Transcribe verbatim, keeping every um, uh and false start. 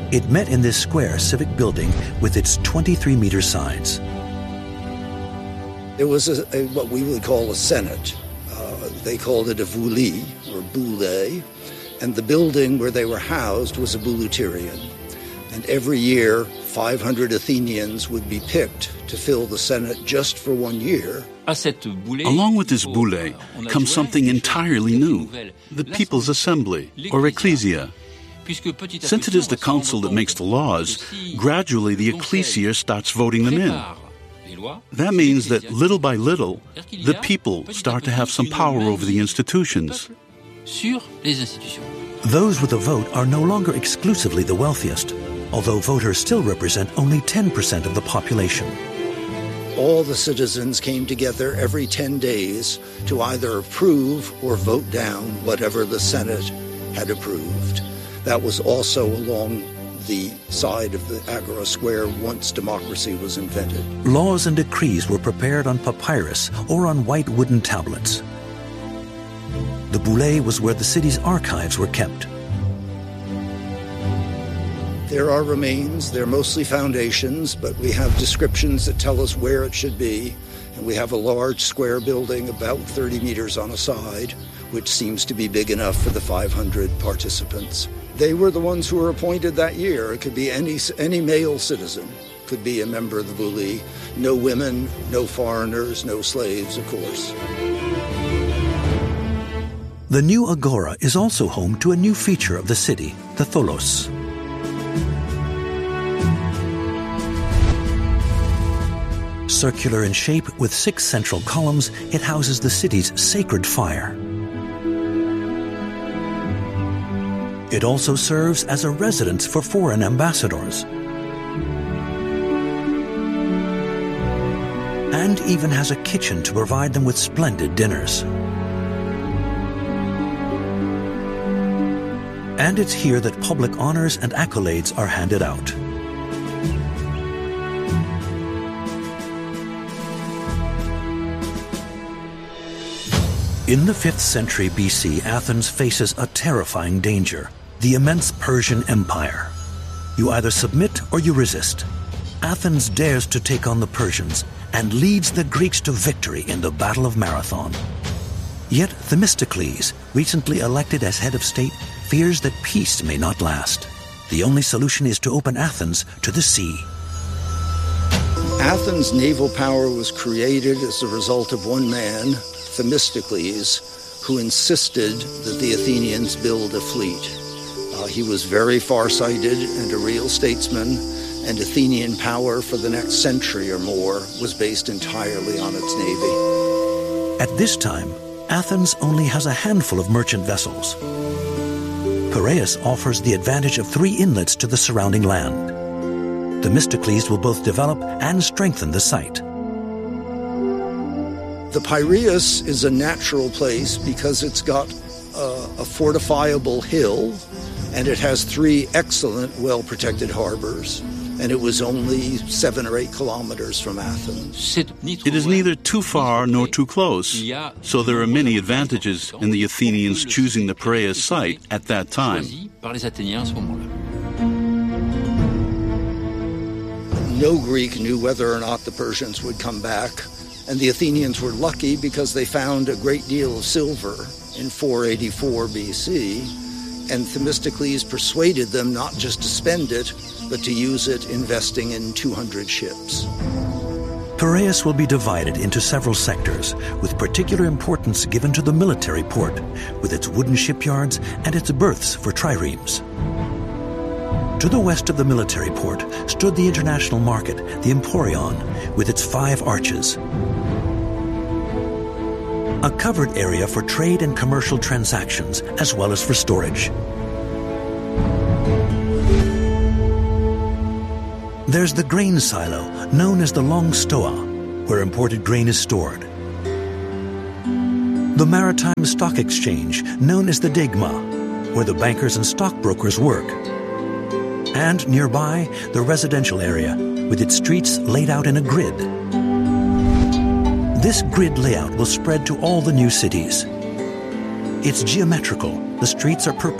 It met in this square civic building with its twenty-three meter sides. There was a, a, what we would call a senate. Uh, they called it a vouli, or boule, and the building where they were housed was a bouleuterion. And every year, five hundred Athenians would be picked to fill the Senate just for one year. Along with this boule comes something entirely new, the People's Assembly, or Ecclesia. Since it is the council that makes the laws, gradually the ecclesia starts voting them in. That means that little by little, the people start to have some power over the institutions. Those with a vote are no longer exclusively the wealthiest, although voters still represent only ten percent of the population. All the citizens came together every ten days to either approve or vote down whatever the Senate had approved. That was also along the side of the Agora Square once democracy was invented. Laws and decrees were prepared on papyrus or on white wooden tablets. The boule was where the city's archives were kept. There are remains. They're mostly foundations, but we have descriptions that tell us where it should be. And we have a large square building about thirty meters on a side, which seems to be big enough for the five hundred participants. They were the ones who were appointed that year. It could be any any male citizen could be a member of the boule. No women, no foreigners, no slaves, of course. The new agora is also home to a new feature of the city, the tholos. Circular in shape with six central columns, it houses the city's sacred fire. It also serves as a residence for foreign ambassadors, and even has a kitchen to provide them with splendid dinners. And it's here that public honors and accolades are handed out. In the fifth century B C, Athens faces a terrifying danger, the immense Persian Empire. You either submit or you resist. Athens dares to take on the Persians and leads the Greeks to victory in the Battle of Marathon. Yet Themistocles, recently elected as head of state, fears that peace may not last. The only solution is to open Athens to the sea. Athens' naval power was created as a result of one man, Themistocles, who insisted that the Athenians build a fleet. Uh, he was very farsighted and a real statesman, and Athenian power for the next century or more was based entirely on its navy. At this time, Athens only has a handful of merchant vessels. Piraeus offers the advantage of three inlets to the surrounding land. Themistocles will both develop and strengthen the site. The Piraeus is a natural place because it's got uh, a fortifiable hill, and it has three excellent, well-protected harbors, and it was only seven or eight kilometers from Athens. It is neither too far nor too close, so there are many advantages in the Athenians choosing the Piraeus site at that time. No Greek knew whether or not the Persians would come back, and the Athenians were lucky because they found a great deal of silver in four eighty-four B C, and Themistocles persuaded them not just to spend it, but to use it investing in two hundred ships. Piraeus will be divided into several sectors, with particular importance given to the military port, with its wooden shipyards and its berths for triremes. To the west of the military port stood the international market, the Emporion, with its five arches. A covered area for trade and commercial transactions, as well as for storage. There's the grain silo, known as the Long Stoa, where imported grain is stored. The Maritime Stock Exchange, known as the Degma, where the bankers and stockbrokers work. And nearby, the residential area, with its streets laid out in a grid. This grid layout will spread to all the new cities. It's geometrical. The streets are perpendicular.